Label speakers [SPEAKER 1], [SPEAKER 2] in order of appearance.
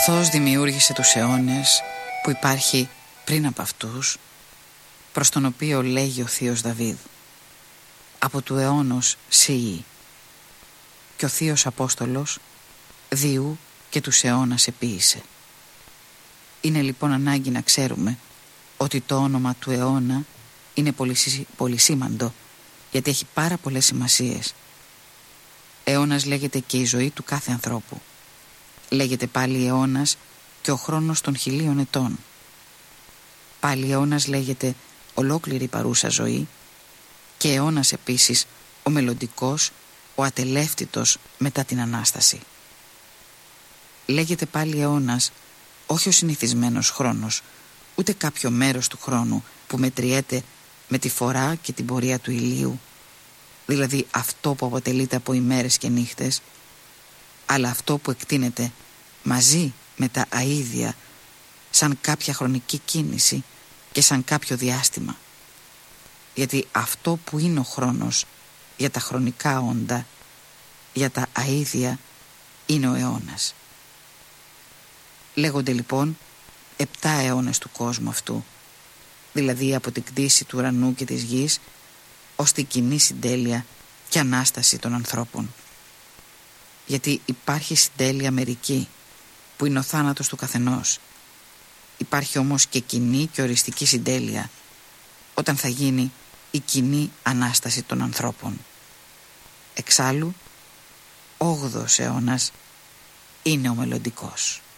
[SPEAKER 1] Αυτός δημιούργησε τους αιώνες που υπάρχει πριν από αυτούς, προς τον οποίο λέγει ο θείος Δαβίδ: από του αιώνος σιή. Και ο θείος Απόστολος διού και τους αιώνας επίησε. Είναι λοιπόν ανάγκη να ξέρουμε ότι το όνομα του αιώνα είναι πολυσήμαντο, γιατί έχει πάρα πολλές σημασίες. Αιώνας λέγεται και η ζωή του κάθε ανθρώπου. Λέγεται πάλι αιώνας και ο χρόνος των 1000 ετών. Πάλι αιώνας λέγεται ολόκληρη παρούσα ζωή και αιώνας επίσης ο μελλοντικός, ο ατελεύτητος μετά την Ανάσταση. Λέγεται πάλι αιώνας όχι ο συνηθισμένος χρόνος, ούτε κάποιο μέρος του χρόνου που μετριέται με τη φορά και την πορεία του ηλίου, δηλαδή αυτό που αποτελείται από ημέρες και νύχτες, αλλά αυτό που εκτείνεται μαζί με τα αΐδια σαν κάποια χρονική κίνηση και σαν κάποιο διάστημα. Γιατί αυτό που είναι ο χρόνος για τα χρονικά όντα, για τα αΐδια, είναι ο αιώνας. Λέγονται λοιπόν 7 αιώνες του κόσμου αυτού, δηλαδή από την κτήση του ουρανού και της γης ως την κοινή συντέλεια και Ανάσταση των ανθρώπων. Γιατί υπάρχει συντέλεια μερική που είναι ο θάνατος του καθενός. Υπάρχει όμως και κοινή και οριστική συντέλεια όταν θα γίνει η κοινή Ανάσταση των ανθρώπων. Εξάλλου, 8ος αιώνας είναι ο μελλοντικός.